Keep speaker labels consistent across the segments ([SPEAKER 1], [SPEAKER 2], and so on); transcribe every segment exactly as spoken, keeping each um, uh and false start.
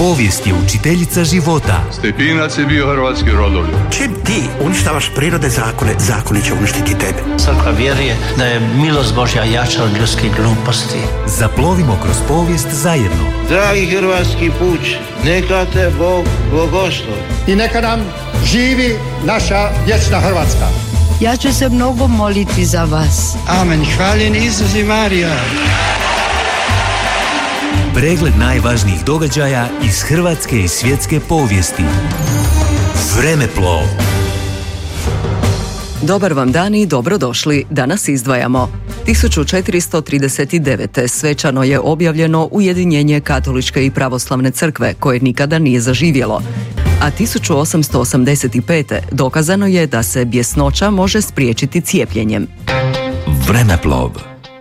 [SPEAKER 1] Povijest je učiteljica života.
[SPEAKER 2] Stepinac je bio hrvatski rodoljub.
[SPEAKER 3] Čim ti uništavaš prirode zakone, zakoni će uništiti tebe.
[SPEAKER 4] Crkva vjeruje da je milost Božja jača od ljudskih gluposti.
[SPEAKER 1] Zaplovimo kroz povijest zajedno.
[SPEAKER 5] Dragi hrvatski puč, neka te Bog blagoslovi.
[SPEAKER 6] I neka nam živi naša vječna Hrvatska.
[SPEAKER 7] Ja ću se mnogo moliti za vas.
[SPEAKER 5] Amen. Hvaljen Isus i Marija.
[SPEAKER 1] Pregled najvažnijih događaja iz hrvatske i svjetske povijesti. Vremeplov.
[SPEAKER 8] Dobar vam dan i dobrodošli. Danas izdvajamo. tisuću četiristo trideset devete. svečano je objavljeno ujedinjenje Katoličke i Pravoslavne crkve, koje nikada nije zaživjelo. A tisuću osamsto osamdeset pete. dokazano je da se bjesnoća može spriječiti cijepljenjem.
[SPEAKER 1] Vremeplov.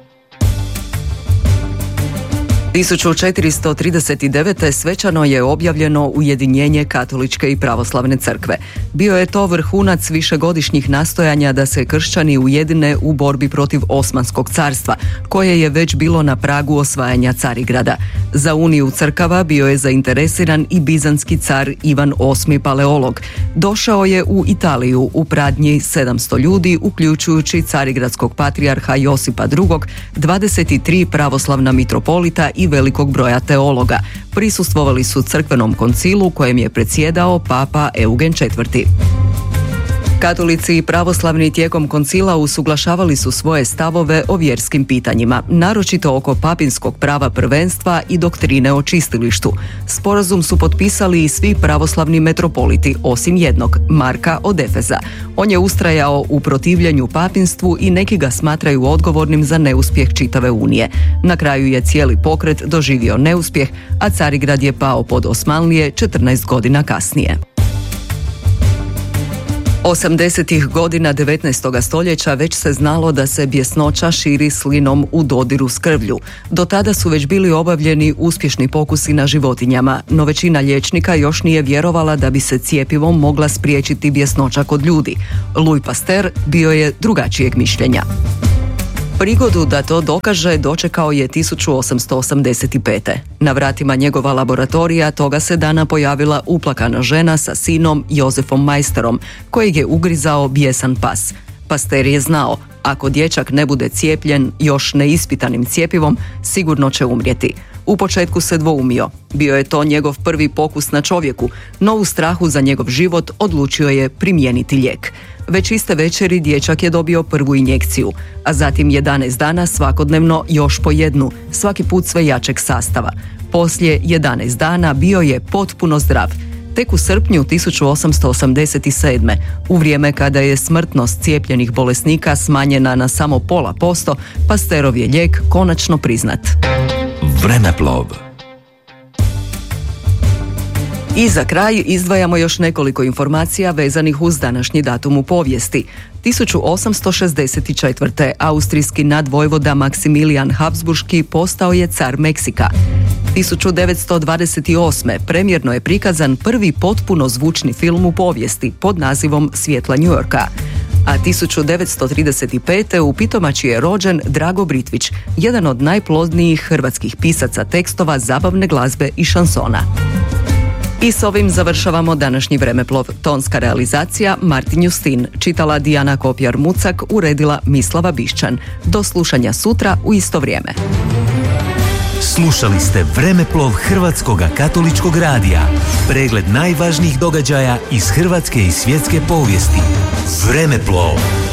[SPEAKER 8] tisuću četiristo trideset devete. svečano je objavljeno ujedinjenje Katoličke i Pravoslavne crkve. Bio je to vrhunac višegodišnjih nastojanja da se kršćani ujedine u borbi protiv Osmanskog carstva, koje je već bilo na pragu osvajanja Carigrada. Za uniju crkava bio je zainteresiran i bizanski car Ivan osmi Paleolog. Došao je u Italiju u pratnji sedamsto ljudi, uključujući carigradskog patrijarha Josipa drugog, dvadeset tri pravoslavna mitropolita i velikog broja teologa. Prisustvovali su crkvenom koncilu kojem je predsjedao papa Eugen četvrti. Katolici i pravoslavni tijekom koncila usuglašavali su svoje stavove o vjerskim pitanjima, naročito oko papinskog prava prvenstva i doktrine o čistilištu. Sporazum su potpisali i svi pravoslavni metropoliti, osim jednog, Marka od Efeza. On je ustrajao u protivljenju papinstvu i neki ga smatraju odgovornim za neuspjeh čitave unije. Na kraju je cijeli pokret doživio neuspjeh, a Carigrad je pao pod Osmanlije četrnaest godina kasnije. osamdesetih godina devetnaestog stoljeća već se znalo da se bjesnoća širi slinom u dodiru s krvlju. Do tada su već bili obavljeni uspješni pokusi na životinjama, no većina liječnika još nije vjerovala da bi se cjepivom mogla spriječiti bjesnoća kod ljudi. Louis Pasteur bio je drugačijeg mišljenja. Prigodu da to dokaže dočekao je tisuću osamsto osamdeset pete. Na vratima njegova laboratorija toga se dana pojavila uplakana žena sa sinom Josefom Majsterom, kojeg je ugrizao bijesan pas. Pasteur je znao, ako dječak ne bude cijepljen još neispitanim cjepivom, sigurno će umrijeti. U početku se dvoumio. Bio je to njegov prvi pokus na čovjeku, no u strahu za njegov život odlučio je primijeniti lijek. Već iste večeri dječak je dobio prvu injekciju, a zatim jedanaest dana svakodnevno još po jednu, svaki put sve jačeg sastava. Poslije jedanaest dana bio je potpuno zdrav. Tek u srpnju tisuću osamsto osamdeset sedme. u vrijeme kada je smrtnost cijepljenih bolesnika smanjena na samo pola posto, Pasteurov je lijek konačno priznat.
[SPEAKER 1] Vremeplov.
[SPEAKER 8] I za kraj izdvajamo još nekoliko informacija vezanih uz današnji datum u povijesti. tisuću osamsto šezdeset četvrte. austrijski nadvojvoda Maksimilijan Habsburški postao je car Meksika. tisuću devetsto dvadeset osme. premjerno je prikazan prvi potpuno zvučni film u povijesti pod nazivom Svjetla New Yorka. A tisuću devetsto trideset pete. u Pitomači je rođen Drago Britvić, jedan od najplodnijih hrvatskih pisaca tekstova zabavne glazbe i šansona. I s ovim završavamo današnji Vremeplov. Tonska realizacija Martin Justin, čitala Dijana Kopjar-Mucak, uredila Mislava Bišćan. Do slušanja sutra u isto vrijeme.
[SPEAKER 1] Slušali ste Vremeplov Hrvatskog katoličkog radija. Pregled najvažnijih događaja iz hrvatske i svjetske povijesti. Vremeplov.